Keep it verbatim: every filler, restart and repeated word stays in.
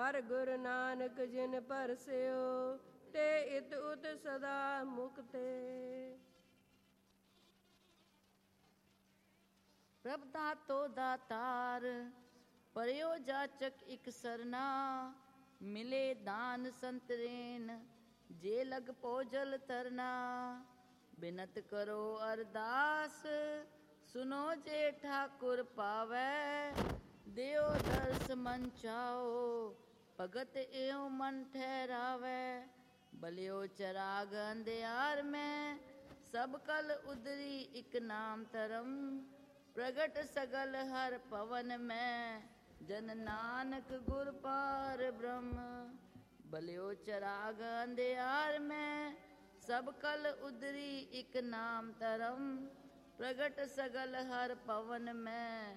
ਹਰ ਗੁਰ ਨਾਨਕ ਜਿਨ ਪਰਸਿਓ, ਤੇ ਇਤ ਉਤ ਸਦਾ ਮੁਕਤੇ। ਪ੍ਰਭ ਦਾਤੋ ਦਾਤਾਰ, ਪਰਿਓ ਜਾਚਕ ਇਕ ਸਰਨਾ। ਮਿਲੇ ਦਾਨ ਸੰਤਰੇਨ, ਜੇ ਲਗ ਭੋਜਲ ਤਰਨਾ। ਬਿਨਤ ਕਰੋ ਅਰਦਾਸ, ਸੁਨੋ ਜੇ ਠਾਕੁਰ ਪਾਵੈ। ਦਿਓ ਦਰਸ ਮਨ ਚਾਓ, ਭਗਤ ਇਉ ਮਨ ਠਹਿਰਾਵੈ। ਬਲਿਓ ਚਰਾਗ ਅੰਧਿਆਰ ਮੈਂ, ਸਭ ਕਲ ਉਦਰੀ ਇਕ ਨਾਮ ਧਰਮ। ਪ੍ਰਗਟ ਸਗਲ ਹਰ ਭਵਨ ਮੈਂ, ਜਨ ਨਾਨਕ ਗੁਰ ਪਾਰ ਬ੍ਰਹਮ। ਬਲਿਓ ਚਰਾਗ ਅੰਧਿਆਰ ਮੈਂ, ਸਭ ਕਲ ਉਦਰੀ ਇਕ ਨਾਮ ਧਰਮ। ਪ੍ਰਗਟ ਸਗਲ ਹਰ ਭਵਨ ਮੈਂ,